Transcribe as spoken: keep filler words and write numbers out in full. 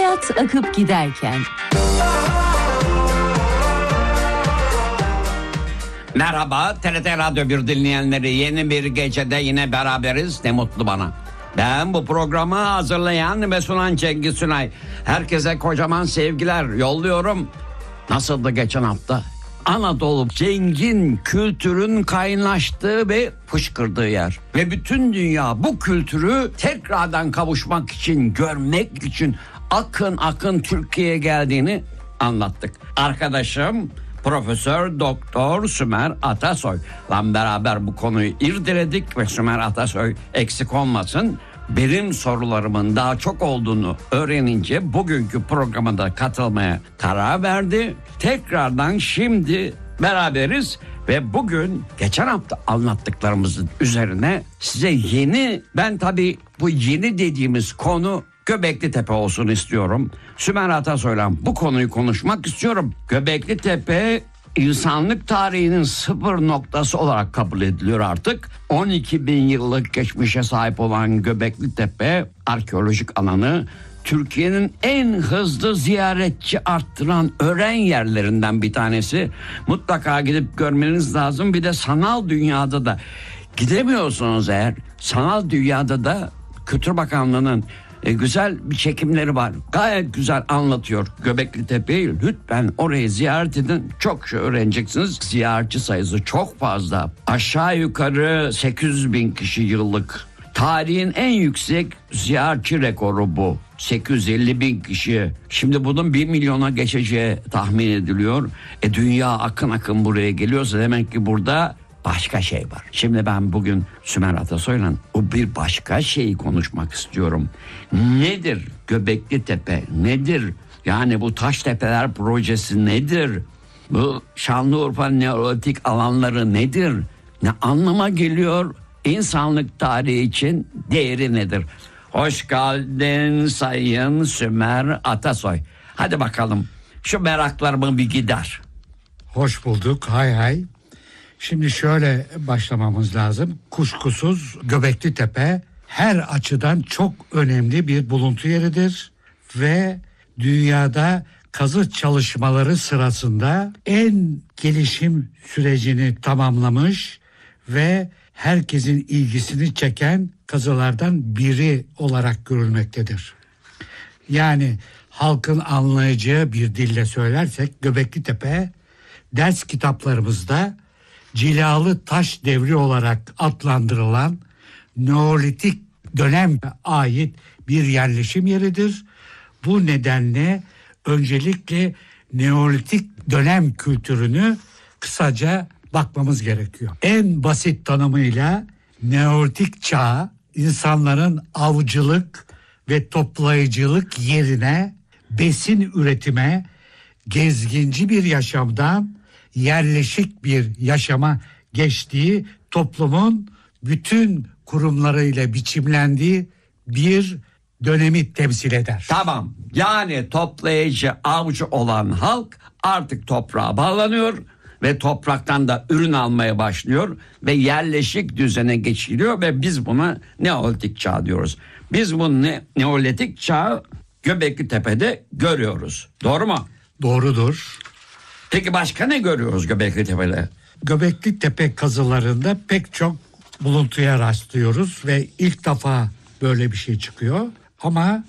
Hayat akıp giderken. Merhaba T R T Radyo bir dinleyenleri, yeni bir gecede yine beraberiz, ne mutlu bana. Ben bu programı hazırlayan ve sunan Cengiz Sunay. Herkese kocaman sevgiler yolluyorum. Nasıldı geçen hafta? Anadolu zengin kültürün kaynaştığı ve fışkırdığı yer. Ve bütün dünya bu kültürü tekrardan kavuşmak için, görmek için akın akın Türkiye'ye geldiğini anlattık. Arkadaşım Profesör Doktor Sümer Atasoy'la beraber bu konuyu irdeledik ve Sümer Atasoy eksik olmasın, benim sorularımın daha çok olduğunu öğrenince bugünkü programa da katılmaya karar verdi. Tekrardan şimdi beraberiz ve bugün geçen hafta anlattıklarımızın üzerine size yeni, ben tabii bu yeni dediğimiz konu Göbekli Tepe olsun istiyorum. Sümer Atasoy'la bu konuyu konuşmak istiyorum. Göbekli Tepe insanlık tarihinin sıfır noktası olarak kabul ediliyor artık. on iki bin yıllık geçmişe sahip olan Göbekli Tepe arkeolojik alanı Türkiye'nin en hızlı ziyaretçi arttıran öğren yerlerinden bir tanesi. Mutlaka gidip görmeniz lazım. Bir de sanal dünyada da gidemiyorsunuz eğer. Sanal dünyada da Kültür Bakanlığı'nın E, güzel bir çekimleri var. Gayet güzel anlatıyor Göbekli Tepe'yi. Lütfen orayı ziyaret edin. Çok şey öğreneceksiniz. Ziyaretçi sayısı çok fazla. Aşağı yukarı sekiz yüz bin kişi yıllık. Tarihin en yüksek ziyaretçi rekoru bu. sekiz yüz elli bin kişi. Şimdi bunun bir milyona geçeceği tahmin ediliyor. E dünya akın akın buraya geliyorsa demek ki burada başka şey var. Şimdi ben bugün Sümer Atasoy'la o bir başka şeyi konuşmak istiyorum. Nedir Göbekli Tepe? Nedir? Yani bu Taştepeler projesi nedir? Bu Şanlıurfa Neolitik alanları nedir? Ne anlama geliyor? İnsanlık tarihi için değeri nedir? Hoş geldin Sayın Sümer Atasoy. Hadi bakalım şu meraklarımı bir gider. Hoş bulduk. Hay hay. Şimdi şöyle başlamamız lazım. Kuşkusuz Göbekli Tepe her açıdan çok önemli bir buluntu yeridir ve dünyada kazı çalışmaları sırasında en gelişim sürecini tamamlamış ve herkesin ilgisini çeken kazılardan biri olarak görülmektedir. Yani halkın anlayacağı bir dille söylersek Göbekli Tepe ders kitaplarımızda Cilalı Taş Devri olarak adlandırılan Neolitik döneme ait bir yerleşim yeridir. Bu nedenle öncelikle Neolitik dönem kültürünü kısaca bakmamız gerekiyor. En basit tanımıyla Neolitik çağ insanların avcılık ve toplayıcılık yerine besin üretime, gezginci bir yaşamdan yerleşik bir yaşama geçtiği, toplumun bütün kurumlarıyla biçimlendiği bir dönemi temsil eder. Tamam, yani toplayıcı, avcı olan halk artık toprağa bağlanıyor ve topraktan da ürün almaya başlıyor ve yerleşik düzene geçiliyor ve biz buna Neolitik çağ diyoruz. Biz bu ne, Neolitik çağı Göbekli Tepe'de görüyoruz. Doğru mu? Doğrudur. Peki başka ne görüyoruz Göbekli Tepe'de? Göbekli Tepe kazılarında pek çok buluntuya rastlıyoruz ve ilk defa böyle bir şey çıkıyor. Ama